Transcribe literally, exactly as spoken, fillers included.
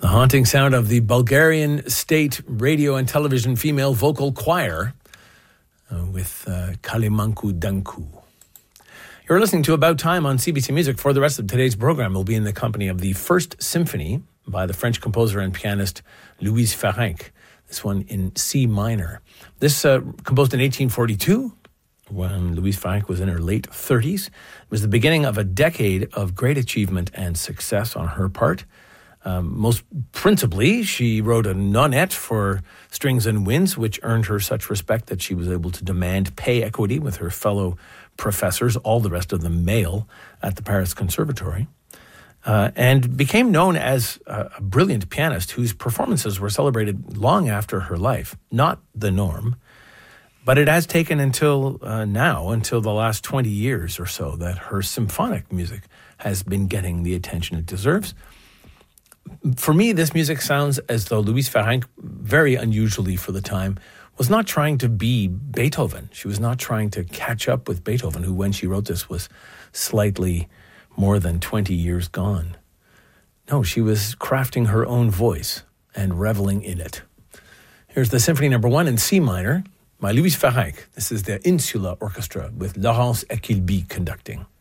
The haunting sound of the Bulgarian State Radio and Television Female Vocal Choir uh, with uh, Kalimanku Danku. You're listening to About Time on C B C Music. For the rest of today's program, we'll be in the company of the First Symphony by the French composer and pianist Louise Farenc. This one in C minor. This uh, composed in eighteen forty-two when Louise Farenc was in her late thirties. It was the beginning of a decade of great achievement and success on her part. Um, most principally, she wrote a nonette for Strings and Winds, which earned her such respect that she was able to demand pay equity with her fellow professors, all the rest of them male, at the Paris Conservatory, uh, and became known as a, a brilliant pianist whose performances were celebrated long after her life. Not the norm, but it has taken until uh, now, until the last twenty years or so, that her symphonic music has been getting the attention it deserves. For me, this music sounds as though Louise Farenc, very unusually for the time, was not trying to be Beethoven. She was not trying to catch up with Beethoven, who, when she wrote this, was slightly more than twenty years gone. No, she was crafting her own voice and reveling in it. Here's the Symphony Number One in C minor by Louise Farenc. This is the Insula Orchestra with Laurence Equilby conducting.